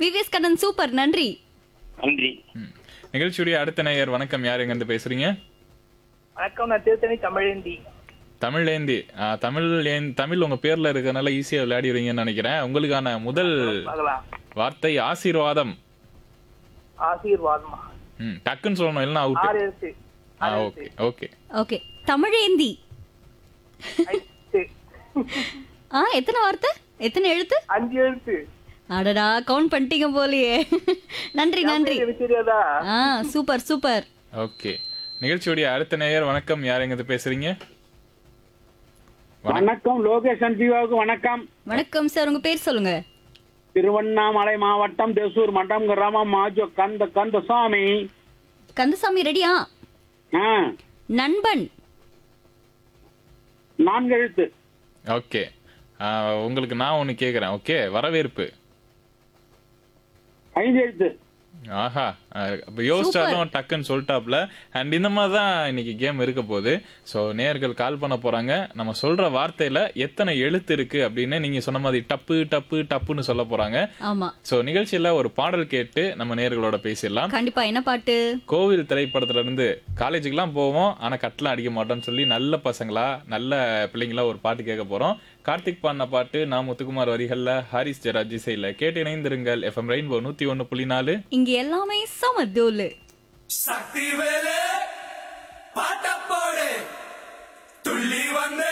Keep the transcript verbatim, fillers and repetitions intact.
VVS Kannan super, நன்றி. நன்றி. ம். நிகழ்ச்சியுடைய அடுத்த நேயர் வணக்கம். யார் எங்க இருந்து பேசுறீங்க? வணக்கம், நான் திருத்தணி தமிழேந்தி. தமிழ்லேந்தி. ஆ, தமிழ் ஏந்தி- தமிழ் உங்க பேர்ல இருக்கறனால ஈஸியா விளையாடிடுவீங்கன்னு நினைக்கிறேன். உங்களுக்கான முதல் பார்க்கலாம். வார்த்தை ஆசீர்வாதம். ஆசீர்வாதமா? ம், டக்குன்னு சொல்லணும், இல்லைன்னா அவுட். ஆறு எழுத்து. ஆ, ஆறு ஓகே எழுத்து. ஓகே. ஓகே, தமிழேந்தி. ஐந்து. ஆ, எத்தனை வார்த்தை, எத்தனை எழுத்து? அஞ்சு எழுத்து. அடடா, கவுண்ட் பண்ணிட்டீங்க போலியே. நன்றி நன்றி. எனக்கு தெரியாதா? ஆ, சூப்பர் சூப்பர். ஓகே. நிகழ்ச்சியுடைய அடுத்த நேயர் வணக்கம். யார் எங்க இருந்து பேசுறீங்க? வணக்கம். வணக்கம் லோகேஷ் அன்பிவாவுக்கு வணக்கம். வணக்கம் சார், உங்க பேர் சொல்லுங்க. திருவண்ணாமலை மாவட்டம் தேசூர் மட்டம் கிராமம் மாஜோ கந்த கந்தசாமி. கந்தசாமி ரெடியா? ஆ, நண்பன். நான்கு எழுத்து. ஓகே. ஆ, உங்களுக்கு நான் ஒன்னு கேக்குறேன். ஓகே, வரவேற்பு. ஐந்து எழுத்து. ஆஹா, அப்ப யோசிச்சாலும் டக்குன்னு சொல்லிட்டாப்ல. அண்ட் இந்த மாதிரி தான் இன்னைக்கு கேம் இருக்க போகுது. ஸோ நேயர்கள் கால் பண்ண போறாங்க. நம்ம சொல்ற வார்த்தையில எத்தனை எழுத்து இருக்கு அப்படின்னு நீங்க சொன்ன மாதிரி டப்பு டப்பு டப்புன்னு சொல்ல போறாங்க. ஆமா, ஸோ நிகழ்ச்சியில ஒரு பாடல் கேட்டு நம்ம நேயர்களோட பேசிடலாம். கண்டிப்பா. என்ன பாட்டு? கோவில் திரைப்படத்துல இருந்து காலேஜுக்குலாம் போவோம் ஆனா கட்டலாம் அடிக்க மாட்டோம்னு சொல்லி நல்ல பசங்களா நல்ல பிள்ளைங்களா ஒரு பாட்டு கேட்க போறோம். கார்த்திக் பாடின பாட்டு, நான் முத்துக்குமார் வரிகள்ல, ஹாரிஸ் ஜெராஜ் இசையில. கேட்டு இணைந்திருங்கள். எஃப்எம் ரெயின்போ நூத்தி ஒன்னு புள்ளி நாலு. இங்க எல்லாமே சமதூலு. சக்தி வேலே பாட்ட போடு துள்ளி வந்து